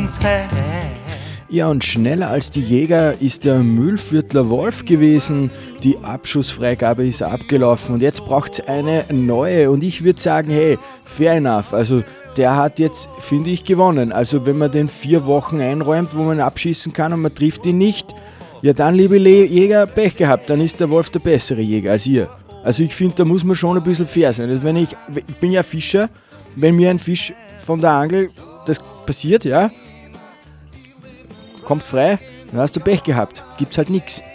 uns fest. Ja, und schneller als die Jäger ist der Mühlviertler Wolf gewesen. Die Abschussfreigabe ist abgelaufen und jetzt braucht es eine neue. Und ich würde sagen, hey, fair enough. Also der hat jetzt, finde ich, gewonnen. Also wenn man den 4 Wochen einräumt, wo man abschießen kann und man trifft ihn nicht, ja dann, liebe Jäger, Pech gehabt. Dann ist der Wolf der bessere Jäger als ihr. Also ich finde, da muss man schon ein bisschen fair sein. Also ich bin ja Fischer, wenn mir ein Fisch von der Angel, das passiert, ja, kommt frei, dann hast du Pech gehabt. Gibt's halt nichts.